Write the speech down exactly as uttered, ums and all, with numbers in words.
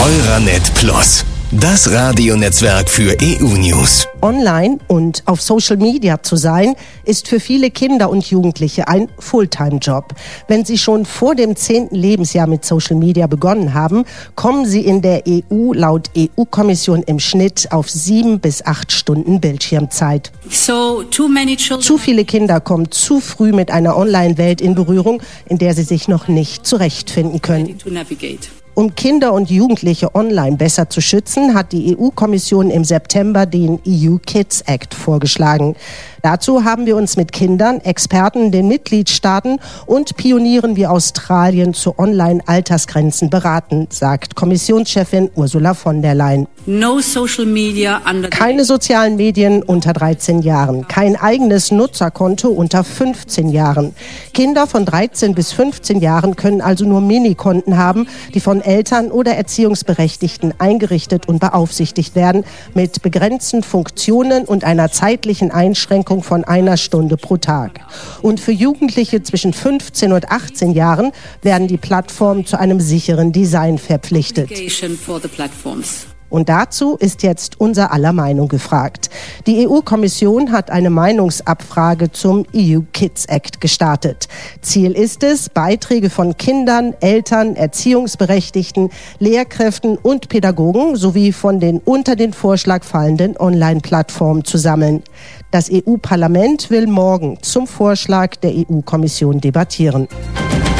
Euranet Plus, das Radionetzwerk für E U-News. Online und auf Social Media zu sein, ist für viele Kinder und Jugendliche ein Fulltime-Job. Wenn sie schon vor dem zehnten Lebensjahr mit Social Media begonnen haben, kommen sie in der E U laut E U-Kommission im Schnitt auf sieben bis acht Stunden Bildschirmzeit. So, too many children... Zu viele Kinder kommen zu früh mit einer Online-Welt in Berührung, in der sie sich noch nicht zurechtfinden können. Um Kinder und Jugendliche online besser zu schützen, hat die E U-Kommission im September den E U Kids Act vorgeschlagen. Dazu haben wir uns mit Kindern, Experten, den Mitgliedstaaten und Pionieren wie Australien zu Online-Altersgrenzen beraten, sagt Kommissionschefin Ursula von der Leyen. No social media under Keine sozialen Medien unter dreizehn Jahren, kein eigenes Nutzerkonto unter fünfzehn Jahren. Kinder von dreizehn bis fünfzehn Jahren können also nur Minikonten haben, die von Eltern oder Erziehungsberechtigten eingerichtet und beaufsichtigt werden, mit begrenzten Funktionen und einer zeitlichen Einschränkung von einer Stunde pro Tag. Und für Jugendliche zwischen fünfzehn und achtzehn Jahren werden die Plattformen zu einem sicheren Design verpflichtet. Und dazu ist jetzt unser aller Meinung gefragt. Die E U-Kommission hat eine Meinungsabfrage zum E U Kids Act gestartet. Ziel ist es, Beiträge von Kindern, Eltern, Erziehungsberechtigten, Lehrkräften und Pädagogen sowie von den unter den Vorschlag fallenden Online-Plattformen zu sammeln. Das E U-Parlament will morgen zum Vorschlag der E U-Kommission debattieren.